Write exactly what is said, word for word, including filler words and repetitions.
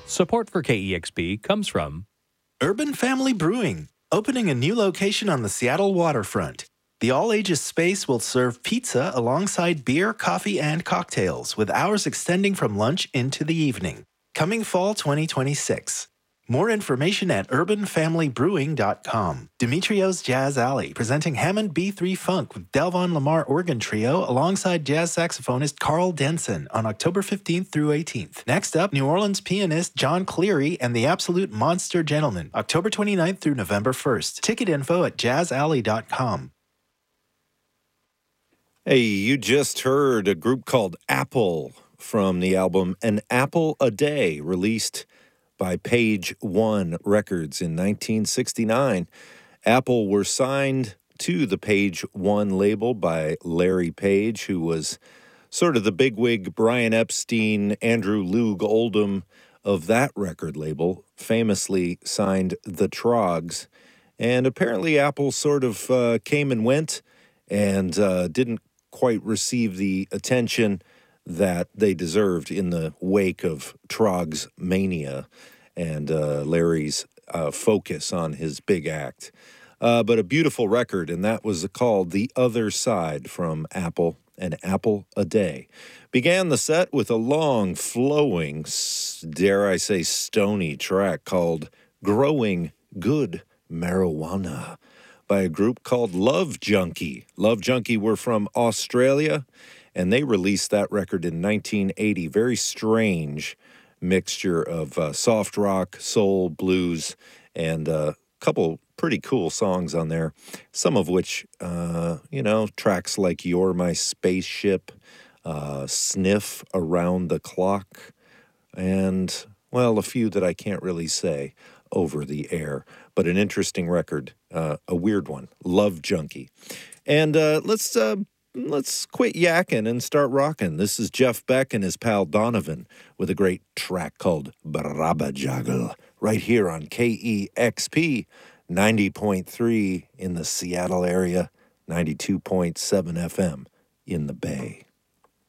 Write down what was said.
Support for K E X P comes from Urban Family Brewing, opening a new location on the Seattle waterfront. The all-ages space will serve pizza alongside beer, coffee, and cocktails, with hours extending from lunch into the evening. Coming fall twenty twenty-six. More information at urban family brewing dot com. Demetrio's Jazz Alley, presenting Hammond B three Funk with Delvon Lamar Organ Trio alongside jazz saxophonist Carl Denson on October fifteenth through eighteenth. Next up, New Orleans pianist John Cleary and the Absolute Monster Gentlemen, October twenty-ninth through November first. Ticket info at jazz alley dot com. Hey, you just heard a group called Apple from the album An Apple a Day, released by Page One Records in nineteen sixty-nine. Apple were signed to the Page One label by Larry Page, who was sort of the bigwig Brian Epstein, Andrew Loog Oldham of that record label, famously signed the Troggs. And apparently Apple sort of uh, came and went and uh, didn't quite receive the attention that they deserved in the wake of Troggs mania and uh, Larry's uh, focus on his big act. Uh, but a beautiful record, and that was called The Other Side from Apple, An Apple a Day. Began the set with a long, flowing, dare I say, stony track called Growing Good Marijuana by a group called Love Junkie. Love Junkie were from Australia, and they released that record in nineteen eighty. Very strange mixture of uh, soft rock, soul, blues, and a uh, couple pretty cool songs on there, some of which, uh, you know, tracks like You're My Spaceship, uh, Sniff Around the Clock, and, well, a few that I can't really say over the air, but an interesting record, uh, a weird one, Love Junkie. And uh, let's... Uh, Let's quit yakking and start rocking. This is Jeff Beck and his pal Donovan with a great track called Brabba Jaggle right here on K E X P ninety point three in the Seattle area, ninety-two point seven F M in the Bay.